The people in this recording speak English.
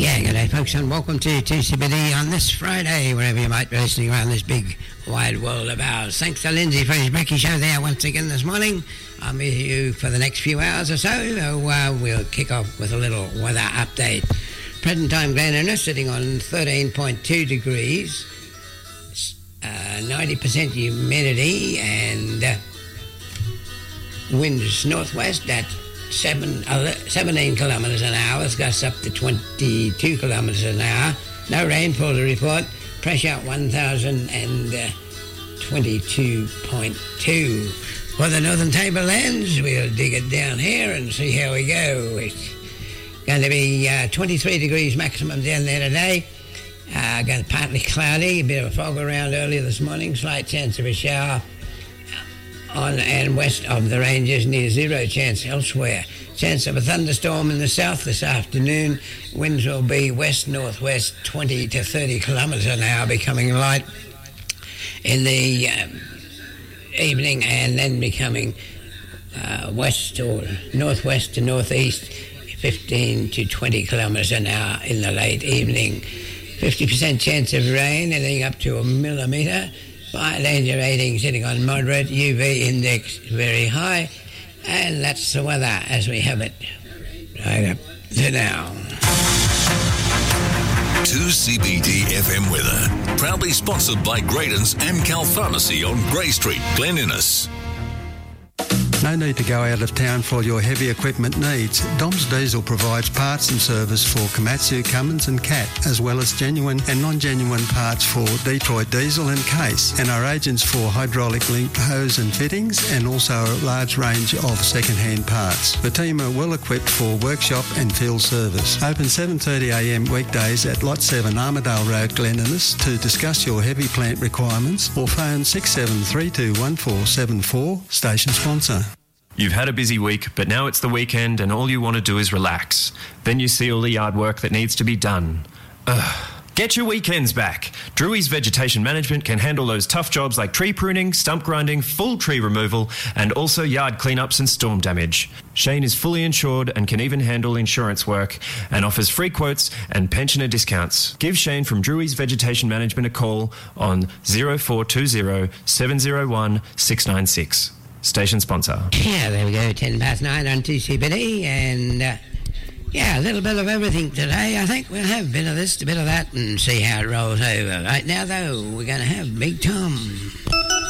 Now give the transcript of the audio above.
Yeah, good day, folks, and welcome to 2CBD on this Friday, wherever you might be listening around this big, wide world of ours. Thanks to Lindsay for his breaking show there once again this morning. I'm with you for the next few hours or so. We'll kick off with a little weather update. Present time, Glen Innes sitting on 13.2 degrees, 90% humidity, and winds northwest at 17 kilometres an hour, gusts up to 22 kilometres an hour. No rainfall to report. Pressure 1,022.2. For the Northern Tablelands, we'll dig it down here and see how we go. It's going to be 23 degrees maximum down there today. Got partly cloudy, a bit of a fog around earlier this morning, slight chance of a shower on and west of the ranges, near zero chance elsewhere. Chance of a thunderstorm in the south this afternoon. Winds will be west-northwest 20 to 30 kilometres an hour, becoming light in the evening, and then becoming west or northwest to northeast 15 to 20 kilometres an hour in the late evening. 50% chance of rain, anything up to a millimetre. Fire danger rating sitting on moderate, UV index very high, and that's the weather as we have it right up to now. 2CBD FM weather, proudly sponsored by Graydon's Amcal Pharmacy on Grey Street, Glen Innes. No need to go out of town for your heavy equipment needs. Dom's Diesel provides parts and service for Komatsu, Cummins and Cat, as well as genuine and non-genuine parts for Detroit Diesel and Case, and are agents for hydraulic link hose and fittings, and also a large range of second-hand parts. The team are well equipped for workshop and field service. Open 7:30am weekdays at Lot 7 Armidale Road, Glen Innes, to discuss your heavy plant requirements, or phone 67321474, station sponsor. You've had a busy week, but now it's the weekend and all you want to do is relax. Then you see all the yard work that needs to be done. Ugh. Get your weekends back. Drewry's Vegetation Management can handle those tough jobs like tree pruning, stump grinding, full tree removal, and also yard cleanups and storm damage. Shane is fully insured and can even handle insurance work, and offers free quotes and pensioner discounts. Give Shane from Drewry's Vegetation Management a call on 0420 701 696. Station sponsor. Yeah, there we go, 9:10 on 2CBD, and a little bit of everything today. I think we'll have a bit of this, a bit of that, and see how it rolls over. Right now, though, we're going to have Big Tom.